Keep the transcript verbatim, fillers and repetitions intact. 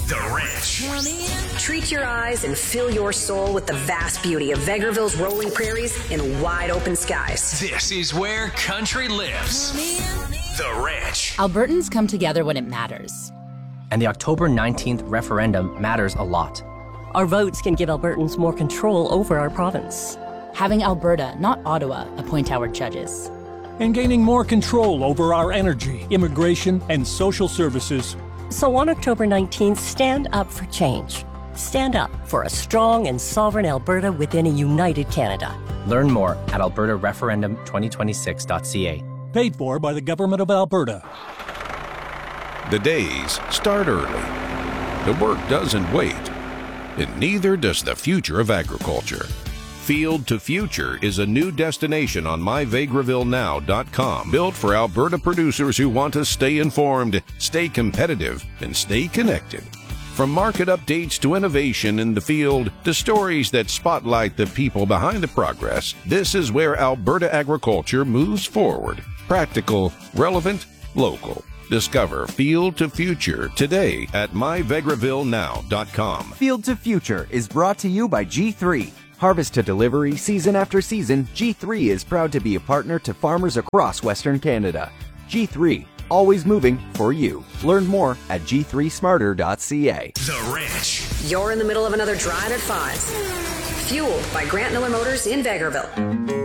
The Ranch. Treat your eyes and fill your soul with the vast beauty of Vegreville's rolling prairies and wide open skies. This is where country lives. The Ranch. Albertans come together when it matters. And the October nineteenth referendum matters a lot. Our votes can give Albertans more control over our province. Having Alberta, not Ottawa, appoint our judges. And gaining more control over our energy, immigration, and social services. So on October nineteenth, stand up for change. Stand up for a strong and sovereign Alberta within a united Canada. Learn more at alberta referendum twenty twenty-six dot c a. Paid for by the Government of Alberta. The days start early. The work doesn't wait. And neither does the future of agriculture. Field to Future is a new destination on my vegreville now dot com, built for Alberta producers who want to stay informed, stay competitive, and stay connected. From market updates to innovation in the field to stories that spotlight the people behind the progress, this is where Alberta agriculture moves forward. Practical, relevant, local. Discover Field to Future today at my vegreville now dot com. Field to Future is brought to you by G three. Harvest to delivery, season after season, G three is proud to be a partner to farmers across Western Canada. G three, always moving for you. Learn more at g three smarter dot c a. The Ranch. You're in the middle of another drive at five. Fueled by Grant Miller Motors in Vegreville.